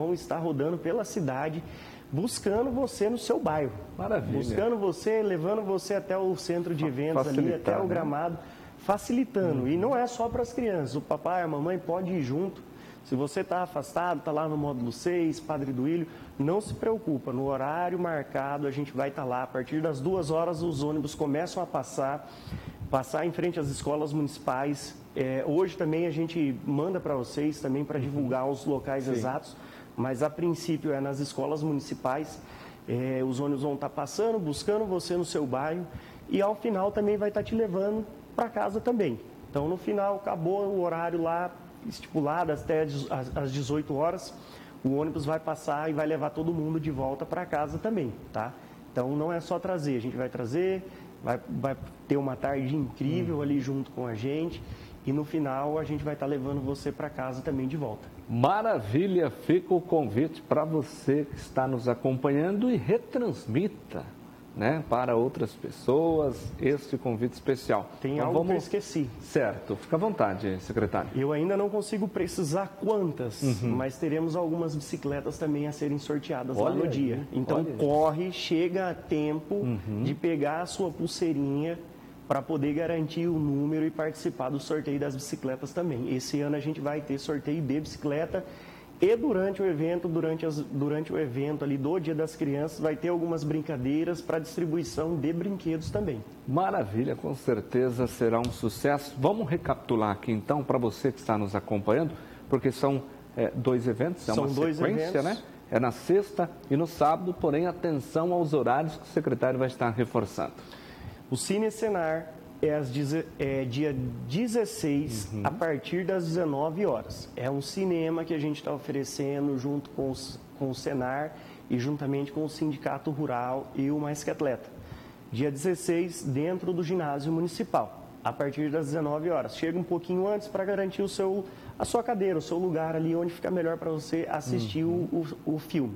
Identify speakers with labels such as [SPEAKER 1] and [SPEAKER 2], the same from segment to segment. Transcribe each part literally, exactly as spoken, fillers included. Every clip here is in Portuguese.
[SPEAKER 1] vão estar rodando pela cidade, buscando você no seu bairro.
[SPEAKER 2] Maravilha.
[SPEAKER 1] Buscando você, levando você até o centro de eventos ali, até o gramado, né? Facilitando. Hum. E não é só para as crianças, o papai e a mamãe podem ir junto. Se você está afastado, está lá no módulo seis, Padre Duílio, não se preocupa, no horário marcado a gente vai estar lá. A partir das duas horas os ônibus começam a passar, passar em frente às escolas municipais. É, hoje também a gente manda para vocês também para divulgar os locais Sim. exatos, mas a princípio é nas escolas municipais. É, os ônibus vão estar passando, buscando você no seu bairro e ao final também vai estar te levando para casa também. Então no final acabou o horário lá estipulado até às dezoito horas, o ônibus vai passar e vai levar todo mundo de volta para casa também, tá? Então não é só trazer, a gente vai trazer, vai, vai ter uma tarde incrível hum. ali junto com a gente e no final a gente vai estar levando você para casa também de volta.
[SPEAKER 2] Maravilha, fica o convite para você que está nos acompanhando e retransmita, né, para outras pessoas, este convite especial.
[SPEAKER 1] Tem então, algo vamos... que eu esqueci.
[SPEAKER 2] Certo, fica à vontade, secretário.
[SPEAKER 1] Eu ainda não consigo precisar quantas, uhum. mas teremos algumas bicicletas também a serem sorteadas Olha lá no aí. dia. Então Olha corre, aí. chega a tempo uhum. de pegar a sua pulseirinha para poder garantir o número e participar do sorteio das bicicletas também. Esse ano a gente vai ter sorteio de bicicleta. E durante o evento, durante, as, durante o evento ali do Dia das Crianças, vai ter algumas brincadeiras para distribuição de brinquedos também. Maravilha, com certeza será um sucesso. Vamos recapitular aqui então, para você que está nos acompanhando, porque são é, dois eventos, é são uma dois sequência, eventos. né? É na sexta e no sábado, porém atenção aos horários que o secretário vai estar reforçando. O Cine Senar é, às, é dia dezesseis, uhum. a partir das dezenove horas. É um cinema que a gente está oferecendo junto com, os, com o Senar e juntamente com o Sindicato Rural e o Mais Que Atleta. Dia dezesseis, dentro do ginásio municipal, a partir das dezenove horas. Chega um pouquinho antes para garantir o seu, a sua cadeira, o seu lugar ali onde fica melhor para você assistir uhum. o, o, o filme.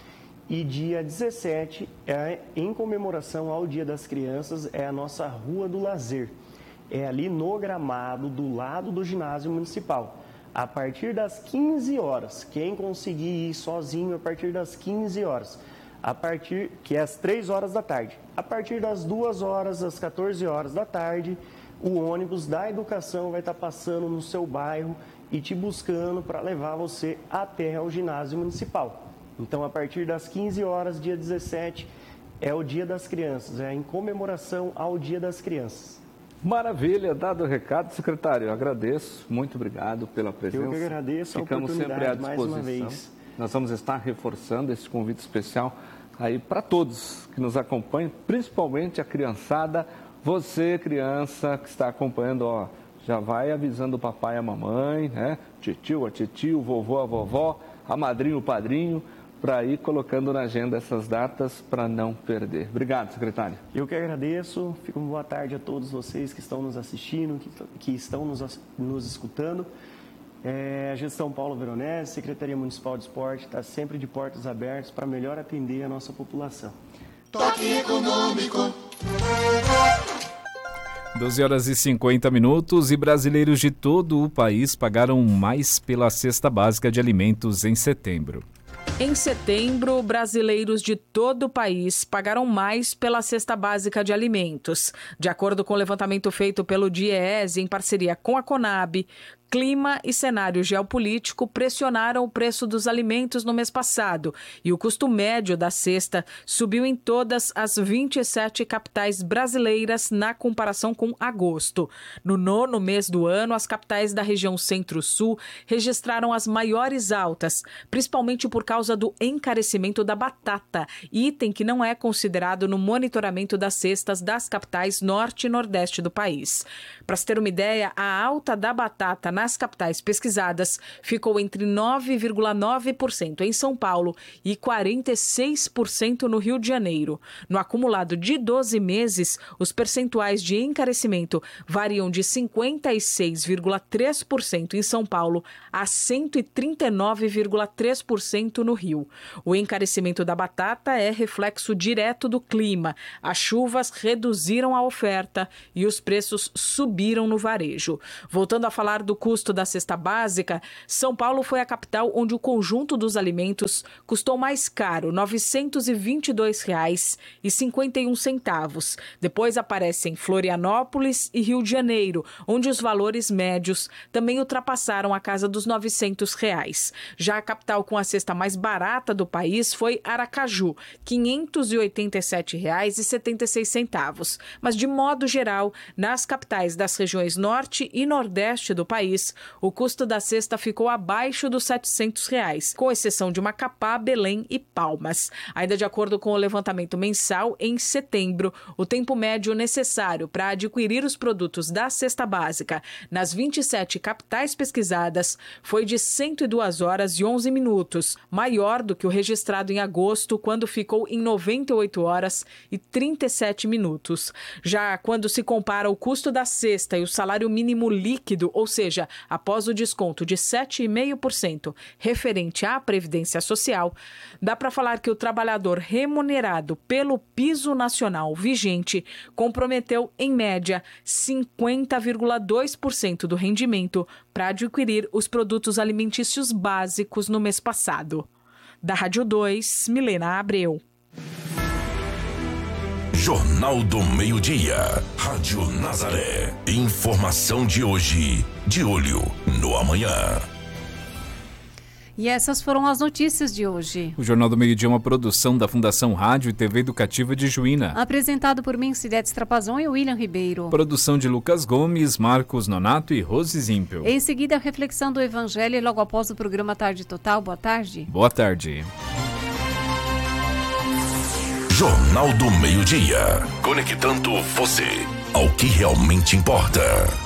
[SPEAKER 1] E dia dezessete, é, em comemoração ao Dia das Crianças, é a nossa Rua do Lazer. É ali no gramado, do lado do ginásio municipal. A partir das quinze horas, quem conseguir ir sozinho a partir das quinze horas, a partir, que é às três horas da tarde. A partir das duas horas, às quatorze horas da tarde, o ônibus da educação vai estar passando no seu bairro e te buscando para levar você até o ginásio municipal. Então, a partir das quinze horas, dia dezessete, é o Dia das Crianças, é em comemoração ao Dia das Crianças. Maravilha, dado o recado, secretário, eu agradeço, muito obrigado pela presença. Eu que agradeço a Ficamos sempre à disposição. Mais uma vez. Nós vamos estar reforçando esse convite especial aí para todos que nos acompanham, principalmente a criançada. Você, criança, que está acompanhando, ó, já vai avisando o papai e a mamãe, né? Titio, a titio, o vovô, a vovó, a madrinha, o padrinho, para ir colocando na agenda essas datas para não perder. Obrigado, secretário. Eu que agradeço. Fica uma boa tarde a todos vocês que estão nos assistindo, que, que estão nos, nos escutando. É, a gestão Paulo Veronese, Secretaria Municipal de Esporte, está sempre de portas abertas para melhor atender a nossa população.
[SPEAKER 3] Toque econômico.
[SPEAKER 4] doze horas e cinquenta minutos e brasileiros de todo o país pagaram mais pela cesta básica de alimentos em setembro.
[SPEAKER 5] Em setembro, brasileiros de todo o país pagaram mais pela cesta básica de alimentos. De acordo com o levantamento feito pelo DIEESE em parceria com a Conab, clima e cenário geopolítico pressionaram o preço dos alimentos no mês passado e o custo médio da cesta subiu em todas as vinte e sete capitais brasileiras na comparação com agosto. No nono mês do ano, as capitais da região Centro-Sul registraram as maiores altas, principalmente por causa do encarecimento da batata, item que não é considerado no monitoramento das cestas das capitais norte e nordeste do país. Para se ter uma ideia, a alta da batata nas capitais pesquisadas ficou entre nove vírgula nove por cento em São Paulo e quarenta e seis por cento no Rio de Janeiro. No acumulado de doze meses, os percentuais de encarecimento variam de cinquenta e seis vírgula três por cento em São Paulo a cento e trinta e nove vírgula três por cento no Rio. O encarecimento da batata é reflexo direto do clima. As chuvas reduziram a oferta e os preços subiram no varejo. Voltando a falar do custo da cesta básica, São Paulo foi a capital onde o conjunto dos alimentos custou mais caro, novecentos e vinte e dois reais e cinquenta e um centavos. Depois aparecem Florianópolis e Rio de Janeiro, onde os valores médios também ultrapassaram a casa dos novecentos reais. Já a capital com a cesta mais barata do país foi Aracaju, quinhentos e oitenta e sete reais e setenta e seis centavos. Mas, de modo geral, nas capitais das regiões norte e nordeste do país, o custo da cesta ficou abaixo dos setecentos reais, com exceção de Macapá, Belém e Palmas. Ainda de acordo com o levantamento mensal, em setembro, o tempo médio necessário para adquirir os produtos da cesta básica nas vinte e sete capitais pesquisadas foi de cento e duas horas e onze minutos, maior do que o registrado em agosto, quando ficou em noventa e oito horas e trinta e sete minutos. Já quando se compara o custo da cesta e o salário mínimo líquido, ou seja, após o desconto de sete vírgula cinco por cento referente à Previdência Social, dá para falar que o trabalhador remunerado pelo piso nacional vigente comprometeu, em média, cinquenta vírgula dois por cento do rendimento para adquirir os produtos alimentícios básicos no mês passado. Da Rádio dois, Milena Abreu.
[SPEAKER 6] Jornal do Meio-Dia, Rádio Nazaré. Informação de hoje, de olho no amanhã.
[SPEAKER 7] E essas foram as notícias de hoje.
[SPEAKER 4] O Jornal do Meio-Dia é uma produção da Fundação Rádio e T V Educativa de Juína.
[SPEAKER 7] Apresentado por mim, Cidete Strapazon e William Ribeiro.
[SPEAKER 4] Produção de Lucas Gomes, Marcos Nonato e Rose Zimpel.
[SPEAKER 7] Em seguida, a reflexão do Evangelho e logo após o programa Tarde Total. Boa tarde.
[SPEAKER 4] Boa tarde.
[SPEAKER 6] Jornal do Meio-Dia. Conectando você ao que realmente importa.